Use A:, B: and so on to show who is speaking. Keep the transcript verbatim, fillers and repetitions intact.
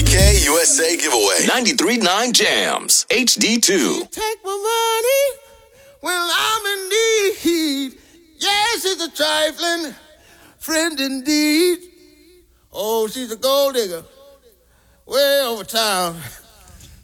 A: K K U S A giveaway. ninety-three point nine Jams. H D two.
B: Take my money when I'm in need. Yes, it's a trifling friend indeed. Oh, she's a gold digger way over town.